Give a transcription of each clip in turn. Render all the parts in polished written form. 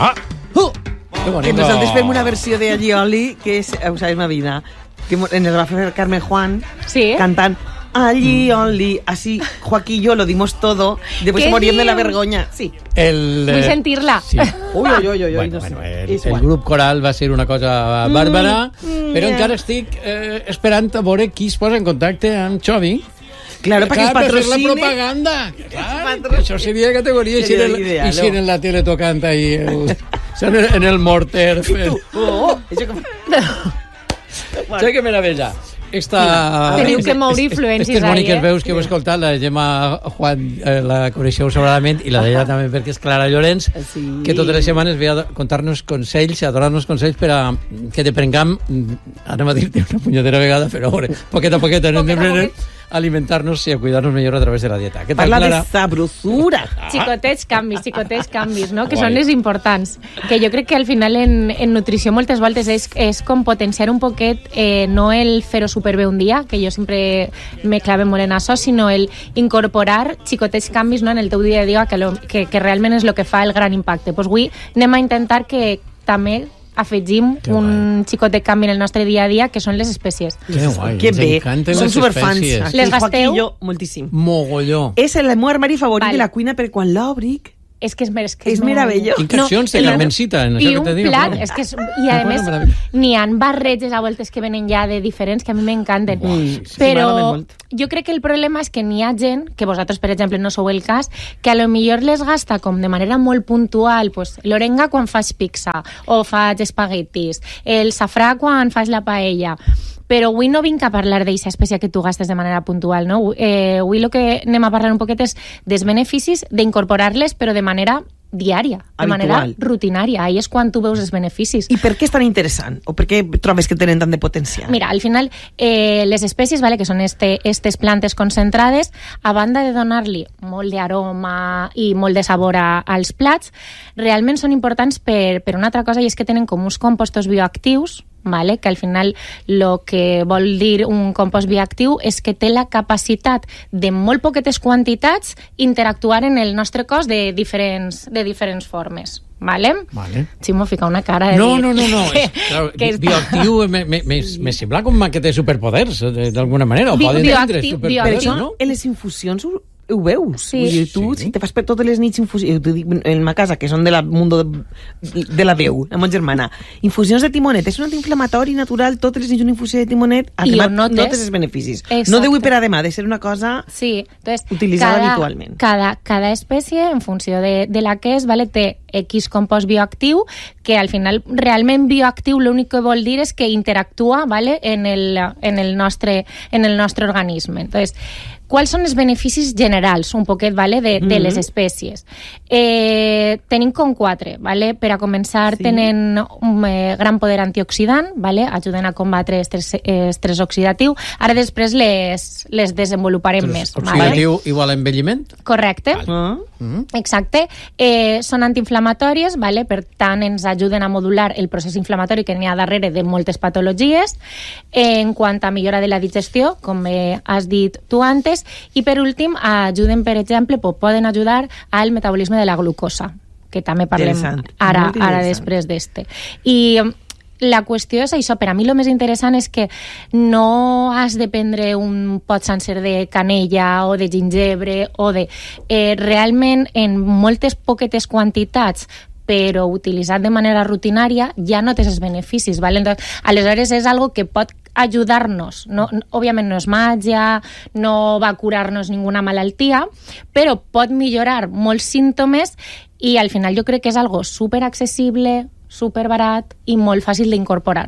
Que nosaltres fem una versió de Allioli que és Ho sabes ma vida, que en el va fer Carmen Juan cantant Allioli, así Joaquín y yo lo dimos todo, después moríem de la vergonya. Sí. Vull sentir-la. Sí. Uy, bueno, el grup coral va ser una cosa bàrbara, però encara estic esperant a veure qui es posa en contacte amb Xovi. Claro, para que es patrocine. La propaganda. Claro, això seria de categoria. I si en la tele tocant ahí en el morter. Això que meravella. Teniu que moure influències Aquestes boniques veus que heu escoltat, la Gemma Juan la coneixeu sobradament, i la d'ella també perquè és Clara Llorenç, que totes les setmanes ve a contar-nos consells, a donar-nos consells per a que deprenguem, anem a dir-te una punyetera vegada, però a veure, poquet a poquet anem de alimentar-nos i a cuidar-nos millor a través de la dieta. Què tal, Parla Clara? de sabrosura. Xicotets canvis, no? Que són les importants. Que jo crec que al final en nutrició moltes voltes és com potenciar un poquet, no el fer-ho superbé un dia, que jo sempre me clave molt en això, sinó el incorporar xicotets canvis, no, en el teu dia a dia, que realment és el que fa el gran impacte. Pues avui anem a intentar que també afegim un xicot de canvi en el nostre dia a dia, que són les espècies. Que guai, que bé, són superfans. Les gasteu? Jo, moltíssim. Mogolló. És el meu armari favorit de la cuina, perquè quan l'obric és que és meravellós. Quin cancions té Carmencita en això que te dic? I un plat, és que i a més n'hi ha barreges a voltes que venen ja de diferents que a mi m'encanten. Però jo crec que el problema és que n'hi ha gent, que vosaltres per exemple no sou el cas, que a lo millor les gasta com de manera molt puntual, pues l'orenga quan faig pizza o faig espaguetis, el safrà quan faig la paella. Però avui no vinc a parlar d'aquesta espècie que tu gastes de manera puntual, no? Avui el que anem a parlar un poquet és dels beneficis d'incorporar-les, però de manera diària, de manera rutinària. Ahí és quan tu veus els beneficis. I per què és tan interessant? O per què trobes que tenen tant de potencial? Mira, al final, les espècies, vale, que són estes plantes concentrades, a banda de donar-li molt d'aroma i molt de sabor als plats, realment són importants per una altra cosa, i és que tenen com uns compostos bioactius, vale? Que al final el que vol dir un compost bioactiu és que té la capacitat de molt poquetes quantitats interactuar en el nostre cos de diferents formes. Vale? Ximo fica una cara de no. Bioactiu me sembla com que té superpoders, d'alguna manera. Bioactiu, no? En les infusions ho veus. Sí. Dir, tu, si te fas per totes les nits infusions, en ma casa, que són de la mundo de la veu, la meva germana, infusions de timonet, és un antiinflamatori natural, totes les nits una infusió de timonet, notes els beneficis. Exacte. No deu per a demà, de ser una cosa utilitzada habitualment. Cada espècie, en funció de la que és, vale, té X compost bioactiu, que al final realment bioactiu l'únic que vol dir és que interactua, vale, en el nostre organisme. Entonces, quals són els beneficis generals, un poquet, vale, de les espècies? Tenim com 4, vale? Per a començar, tenen un gran poder antioxidant, vale? Ajuden a combatre estrès oxidatiu. Ara després les desenvoluparem més. Oxidatiu igual a envelliment? Correcte. Exacte. Són antiinflamatòries, vale? Per tant, ens ajuden a modular el procés inflamatori que n'hi ha darrere de moltes patologies. En quant a millora de la digestió, com has dit tu antes, i per últim ajuden, per exemple, poden ajudar al metabolisme de la glucosa, que també parlem ara després d'este. I la qüestió és això, per a mi el més interessant és que no has de prendre un pot sencer de canella o de gingebre o de... realment, en moltes poquetes quantitats, però utilitzat de manera rutinària, ja no tens els beneficis. Vale? Entonces, aleshores és algo que pot ajudar-nos. No, òbviament no és màgia, no va curar-nos ninguna malaltia, però pot millorar molts símptomes i al final jo crec que és algo superaccessible, superbarat i molt fàcil d'incorporar.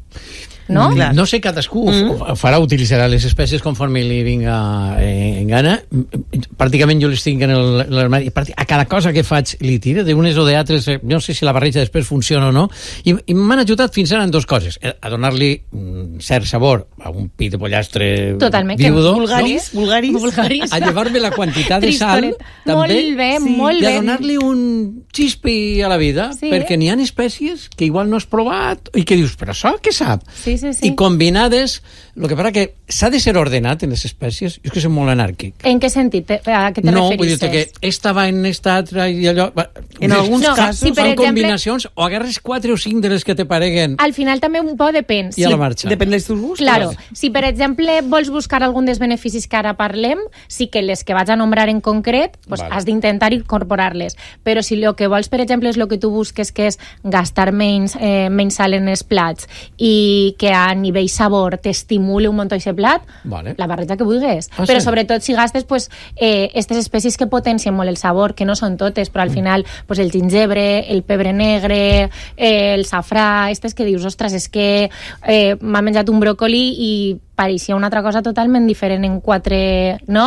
No? No sé, cadascú utilitzarà les espècies conforme li vinga en gana. Pràcticament jo les tinc en l'armari. A cada cosa que faig li tira d'unes o d'altres. No sé si la barreja després funciona o no. I m'han ajudat fins ara en 2 coses. A donar-li un cert sabor a un pit de pollastre viudo. Vulgaris. A llevar-me la quantitat de sal. Molt bé. I a donar-li un xispi a la vida. Perquè n'hi ha espècies que igual no has provat i que dius, però això què sap? i combinades, el que passa que s'ha de ser ordenat en les espècies, jo és que soc molt anàrquic. En què sentit? A què te referisses? No, vull dir que esta va en esta altra i allò... En alguns casos si fan combinacions o agarres 4 o 5 de les que te pareguen. Al final també un poc depèn. I a la marxa. Depèn dels teus gustos. Claro, si per exemple vols buscar algun dels beneficis que ara parlem, sí que les que vaig a nombrar en concret, pues has d'intentar incorporar-les. Però si el que vols, per exemple, és el que tu busques, que és gastar menys sal en els plats i que a nivell sabor t'estimule un munt aquest plat, la barreja que vulguis. Però sobretot si gastes aquestes espècies que potencien molt el sabor, que no són totes, però al final el gingebre, el pebre negre, el safrà, aquestes que dius, ostres, és que m'ha menjat un bròcoli i pareixia una altra cosa totalment diferent en 4... No?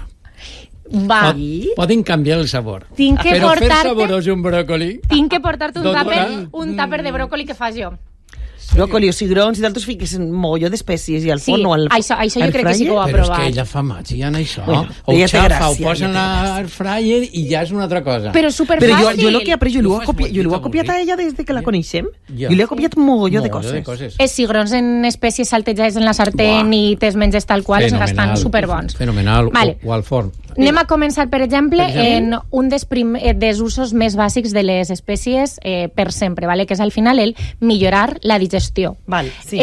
Va. Poden canviar el sabor. Però fer saborós un bròcoli... Tinc que portar-te un tàper de bròcoli que fas jo. Bròcoli o cigrons i d'altres fiques un mogolló d'espècies i al forn o al això jo crec que sí que ho ha provat. Però és que ella fa màgia en això. Ho xafa, ho posa en l'air fryer i ja és una altra cosa. Però superfàcil. Però jo el que he après, jo l'ho he copiat a ella des que la coneixem. Jo li he copiat un mogolló de coses. Els cigrons en espècies saltejades en la sartén i te'ls menges tal qual, estan superbons. Fenomenal. O al forn. Anem a començar, per exemple, en un dels usos més bàsics de les espècies per sempre, que és al final el millorar la digestió. Sí.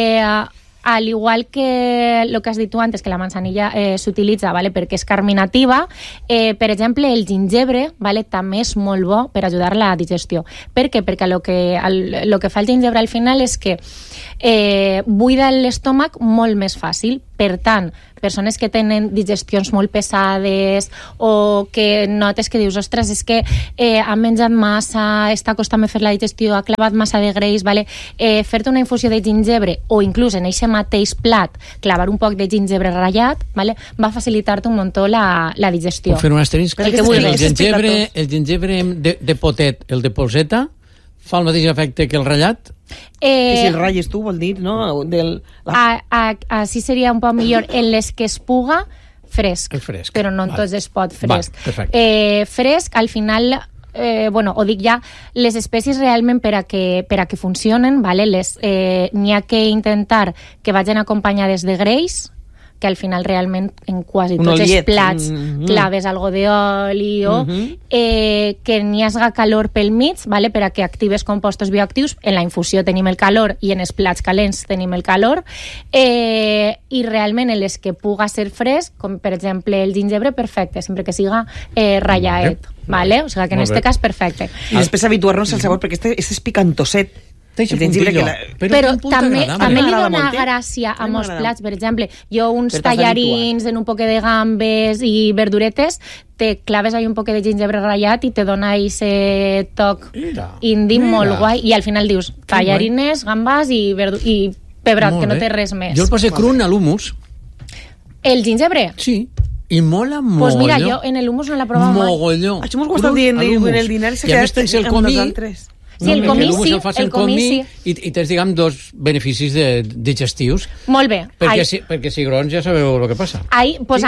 Al igual que el que has dit tu antes, que la manzanilla s'utilitza perquè és carminativa, per exemple, el gingebre també és molt bo per ajudar a la digestió. Per què? Perquè el que fa el gingebre al final és que buida l'estómac molt més fàcil. Per tant, persones que tenen digestions molt pesades o que notes que dius, ostres, és que han menjat massa, està costant-me fer la digestió, ha clavat massa de greix, fer-te una infusió de gingebre o inclús en aquest mateix plat clavar un poc de gingebre ratllat va facilitar-te un muntó la digestió. Puc fer un asterisc? El gingebre de potet, el de polseta, fa el mateix efecte que el ratllat? Que si el ratlles tu, vol dir, no? Així seria un poc millor. En les que es puga, fresc. Però no en tots es pot fresc. Fresc, al final... ho dic ja, les espècies realment per a que funcionen, n'hi ha que intentar que vagin acompanyades de greix, que al final realment en quasi tots els plats claves algo d'oli que n'hi hagi calor pel mig per a que actives compostos bioactius. En la infusió tenim el calor i en els plats calents tenim el calor i realment en les que puga ser fresc, com per exemple el gingebre, perfecte, sempre que siga ratllat. O sigui que en aquest cas perfecte. I després habituar-nos al sabor, perquè este és picantoset. El gingebre però també li dona gràcia a molts plats. Per exemple, jo uns tallarins en un poc de gambes i verduretes, te claves ahí un poc de gingebre ratllat i te dona aquest toc indi molt guai i al final dius tallarines, gambes i pebrot, que no té res més. Jo el posé cru a l'humus. El gingebre? Sí. I mola mogolló. Pues mira, jo en el hummus no l'he provat mai. Mogolló. Això m'ho estat dient en el dinar i s'ha quedat amb nosaltres. Sí, el comí sí, el comí sí. I tens, diguem, dos beneficis digestius. Molt bé. Perquè cigrons ja sabeu el que passa. Doncs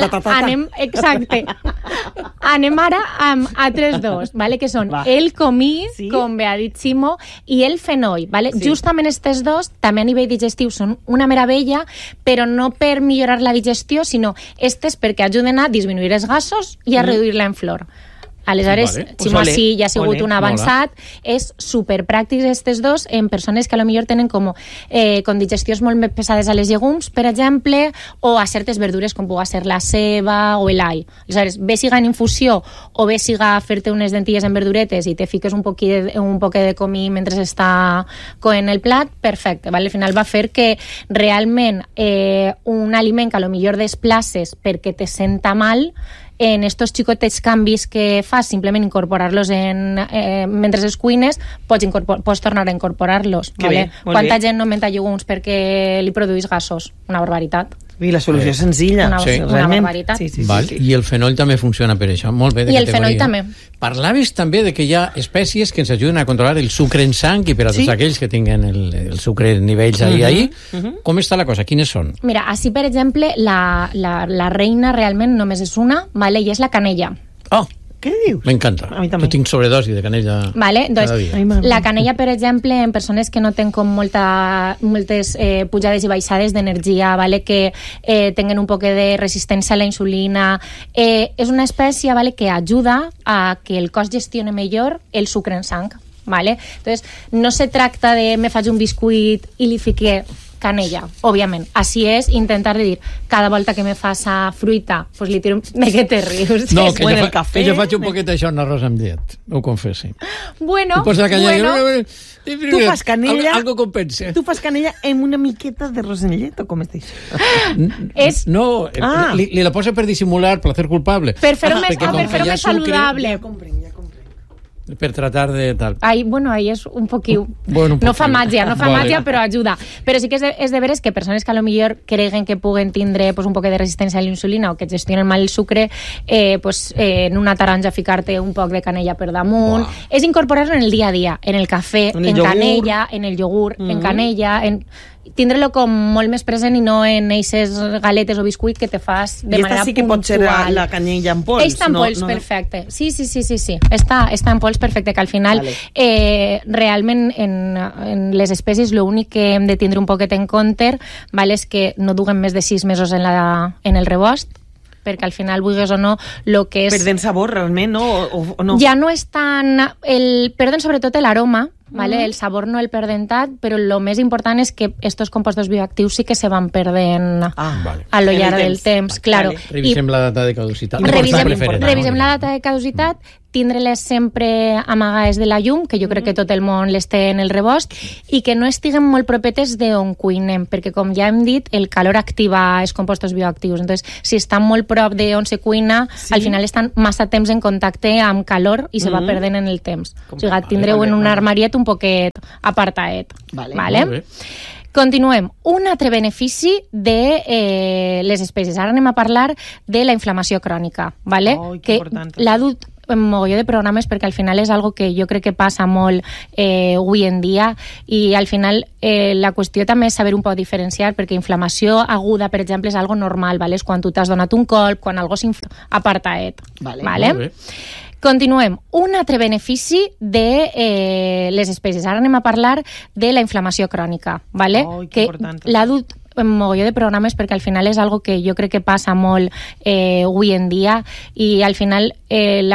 exacte. Anem ara amb altres dos, que són el comí, com bé ha dit Ximo, i el fenoll. Justament aquests dos, també a nivell digestiu, són una meravella, però no per millorar la digestió, sinó aquests perquè ajuden a disminuir els gasos i a reduir-la en flor. Aleshores, Ximo sí, ja ha sigut un avançat. És superpràctics aquests dos en persones que potser tenen com digestions molt més pesades a les llegums, per exemple, o a certes verdures com pugui ser la ceba o l'all. Aleshores, bé siga en infusió o bé siga fer-te unes dentilles en verduretes i te fiques un poc de comí mentre està coent el plat, perfecte. Al final va fer que realment un aliment que potser desplaces perquè te senta mal, en estos xicotets canvis que fas, simplement incorporar-los mentre es cuines, pots tornar a incorporar-los. Quanta gent no menta llegums perquè li produís gasos? Una barbaritat. I la solució és senzilla. Una barbaritat. I el fenoll també funciona per això. Molt bé, de categoria. I el fenoll també. Parlaves també de que hi ha espècies que ens ajuden a controlar el sucre en sang i per a tots aquells que tinguen el sucre en nivells ahí. Com està la cosa? Quines són? Mira, així, per exemple, la reina realment només és una, i és la canella. Què dius? M'encanta. A mi també. Jo tinc sobredosi de canella Vale? cada Doncs, dia. la canella, per exemple, en persones que no tenen com moltes pujades i baixades d'energia, vale? Que tenen un poc de resistència a la insulina, és una espècie, vale? Que ajuda a que el cos gestione millor el sucre en sang. Vale? Entonces, no se tracta de me faig un biscuit i li fique canella, òbviament. Així és intentar de dir, cada volta que me fas a fruita, pues li tiro de què te rius. No, que jo faig un poquet d'això en arròs amb llet, ho confessi. Bueno, tu fas canella... Algo compensa. Tu fas canella amb una miqueta de arròs en llet, o com és això? No, li la posa per dissimular, placer culpable. Per fer-ho més saludable. Ja comprenc. Per tratar de tal. Ahí és un poquiu... no fa màgia, però ajuda. Però sí que és de veres que persones que a lo millor creguen que puguen tindre un poc de resistència a la insulina o que gestionen mal el sucre, en una taronja ficar-te un poc de canella per damunt. És incorporar-lo en el dia a dia, en el cafè, en canella, en el iogurt, en canella, tindre-lo com molt més present i no en eixes galetes o biscuit que te fas de manera puntual. I esta sí que pot ser la canyella en pols. Està en pols, perfecte. Sí. Està en pols perfecte, que al final realment en les espècies l'únic que hem de tindre un poquet en compte és que no duguen més de 6 mesos en el rebost, perquè al final, vulguis o no, el que és... Perden sabor, realment, no? O no? Ja no és tan... Perden sobretot l'aroma, ¿vale? El sabor no el perden tant, però el més important és que estos compostos bioactius sí que se van perdent a lo llarg del temps. Claro. Revisem la data de caducitat. Revisem la data de caducitat, tindre-les sempre amagades de la llum, que jo crec que tot el món les té en el rebost, i que no estiguen molt propetes d'on cuinem, perquè com ja hem dit, el calor activa els compostos bioactius. Entonces, si estan molt prop d'on se cuina, al final estan massa temps en contacte amb calor i se va perdent en el temps. O sigui, tindreu en un armariet un poquet apartaet. Vale? Continuem. Un altre benefici de les espècies. Ara anem a parlar de la inflamació crònica. Vale? Que l'ha dut en mogolló de programes perquè al final és algo que jo crec que passa molt avui en dia i al final la qüestió també és saber un poc diferenciar, perquè inflamació aguda, per exemple, és algo normal, ¿vale? És quan tu t'has donat un colp, quan algo s'inflama apartaet. Vale? Continuem. Un altre benefici de les espècies. Ara anem a parlar de la inflamació crònica, ¿vale? Que l'ha dut en mogolló de programes perquè al final és algo que jo crec que passa molt avui en dia i al final la